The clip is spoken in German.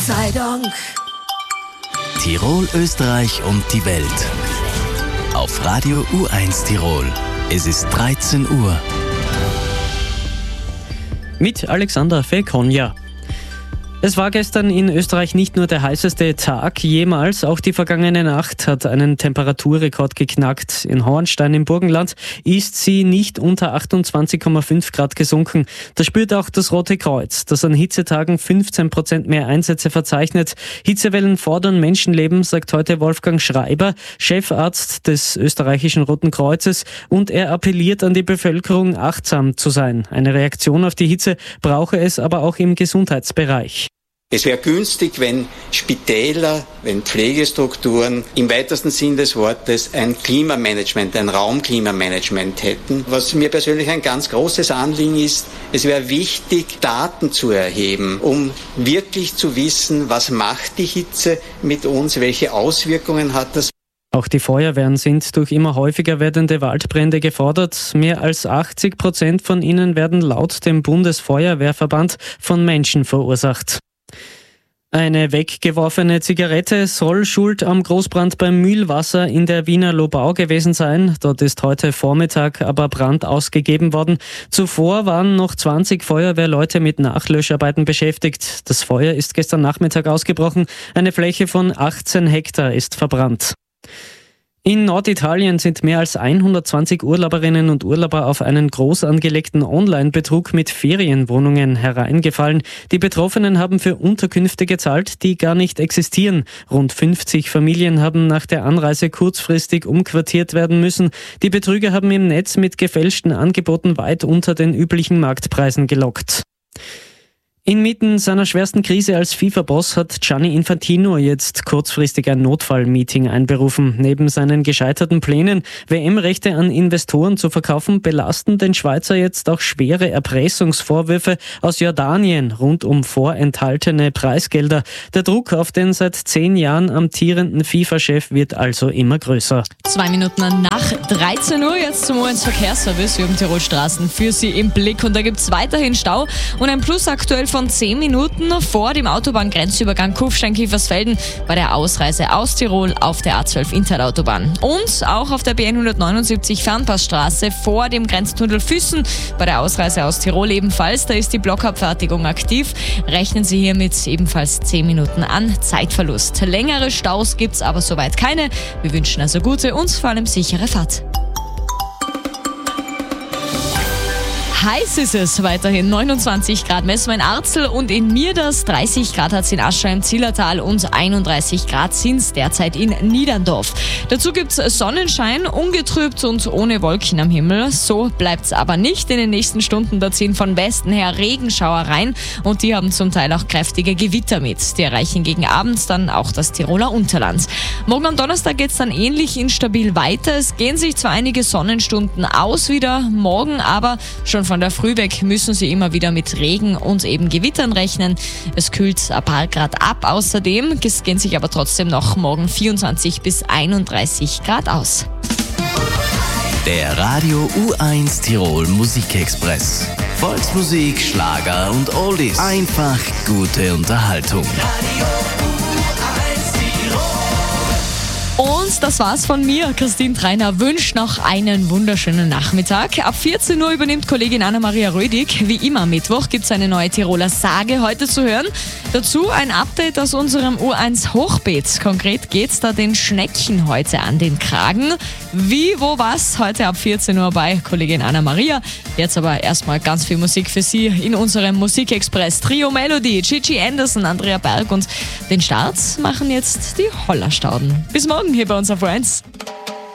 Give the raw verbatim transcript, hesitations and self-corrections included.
sei Dank. Tirol, Österreich und die Welt. Auf Radio U eins Tirol. Es ist dreizehn Uhr. Mit Alexander Fekonja. Es war gestern in Österreich nicht nur der heißeste Tag jemals, auch die vergangene Nacht hat einen Temperaturrekord geknackt. In Hornstein im Burgenland ist sie nicht unter achtundzwanzig Komma fünf Grad gesunken. Das spürt auch das Rote Kreuz, das an Hitzetagen fünfzehn Prozent mehr Einsätze verzeichnet. Hitzewellen fordern Menschenleben, sagt heute Wolfgang Schreiber, Chefarzt des österreichischen Roten Kreuzes, und er appelliert an die Bevölkerung, achtsam zu sein. Eine Reaktion auf die Hitze brauche es aber auch im Gesundheitsbereich. Es wäre günstig, wenn Spitäler, wenn Pflegestrukturen im weitesten Sinn des Wortes ein Klimamanagement, ein Raumklimamanagement hätten. Was mir persönlich ein ganz großes Anliegen ist, es wäre wichtig, Daten zu erheben, um wirklich zu wissen, was macht die Hitze mit uns, welche Auswirkungen hat das. Auch die Feuerwehren sind durch immer häufiger werdende Waldbrände gefordert. Mehr als achtzig Prozent von ihnen werden laut dem Bundesfeuerwehrverband von Menschen verursacht. Eine weggeworfene Zigarette soll schuld am Großbrand beim Mühlwasser in der Wiener Lobau gewesen sein. Dort ist heute Vormittag aber Brand ausgegeben worden. Zuvor waren noch zwanzig Feuerwehrleute mit Nachlöscharbeiten beschäftigt. Das Feuer ist gestern Nachmittag ausgebrochen. Eine Fläche von achtzehn Hektar ist verbrannt. In Norditalien sind mehr als hundertzwanzig Urlauberinnen und Urlauber auf einen groß angelegten Online-Betrug mit Ferienwohnungen hereingefallen. Die Betroffenen haben für Unterkünfte gezahlt, die gar nicht existieren. Rund fünfzig Familien haben nach der Anreise kurzfristig umquartiert werden müssen. Die Betrüger haben im Netz mit gefälschten Angeboten weit unter den üblichen Marktpreisen gelockt. Inmitten seiner schwersten Krise als FIFA-Boss hat Gianni Infantino jetzt kurzfristig ein Notfallmeeting einberufen. Neben seinen gescheiterten Plänen, W M-Rechte an Investoren zu verkaufen, belasten den Schweizer jetzt auch schwere Erpressungsvorwürfe aus Jordanien rund um vorenthaltene Preisgelder. Der Druck auf den seit zehn Jahren amtierenden FIFA-Chef wird also immer größer. Zwei Minuten nach dreizehn Uhr jetzt zum U eins Verkehrsservice. Wir haben Tirol Straßen für Sie im Blick und da gibt es weiterhin Stau und ein Plus aktuell von von zehn Minuten vor dem Autobahngrenzübergang Kufstein-Kiefersfelden bei der Ausreise aus Tirol auf der A zwölf Interautobahn. Und auch auf der B hundertneunundsiebzig Fernpassstraße vor dem Grenztunnel Füssen bei der Ausreise aus Tirol ebenfalls. Da ist die Blockabfertigung aktiv. Rechnen Sie hier mit ebenfalls zehn Minuten an Zeitverlust. Längere Staus gibt es aber soweit keine. Wir wünschen also gute und vor allem sichere Fahrt. Heiß ist es weiterhin, neunundzwanzig Grad messen wir in Arzel und in Mirders, dreißig Grad hat es in Aschau im Zillertal und einunddreißig Grad sind es derzeit in Niederndorf. Dazu gibt es Sonnenschein, ungetrübt und ohne Wolken am Himmel. So bleibt es aber nicht. In den nächsten Stunden da ziehen von Westen her Regenschauer rein und die haben zum Teil auch kräftige Gewitter mit. Die erreichen gegen Abend dann auch das Tiroler Unterland. Morgen am Donnerstag geht es dann ähnlich instabil weiter. Es gehen sich zwar einige Sonnenstunden aus wieder, morgen aber schon von der Früh weg müssen Sie immer wieder mit Regen und eben Gewittern rechnen. Es kühlt ein paar Grad ab. Außerdem gehen sich aber trotzdem noch morgen vierundzwanzig bis einunddreißig Grad aus. Der Radio U eins Tirol Musikexpress. Volksmusik, Schlager und Oldies. Einfach gute Unterhaltung. Und das war's von mir. Christine Treiner wünscht noch einen wunderschönen Nachmittag. Ab vierzehn Uhr übernimmt Kollegin Anna-Maria Rödig. Wie immer am Mittwoch gibt's eine neue Tiroler Sage heute zu hören. Dazu ein Update aus unserem U eins Hochbeet. Konkret geht's da den Schnecken heute an den Kragen. Wie, wo, was? Heute ab vierzehn Uhr bei Kollegin Anna-Maria. Jetzt aber erstmal ganz viel Musik für Sie in unserem Musikexpress. Trio Melody, Gigi Anderson, Andrea Berg und den Start machen jetzt die Hollerstauden. Bis morgen hier bei uns auf U eins.